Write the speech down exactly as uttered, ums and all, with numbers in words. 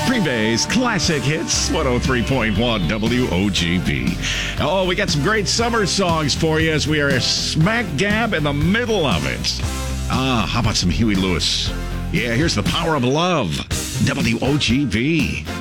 Green Bay's Classic Hits, one oh three point one W O G B. Oh, we got some great summer songs for you as we are smack dab in the middle of it. Ah, how about some Huey Lewis? Yeah, here's The Power of Love, W O G B.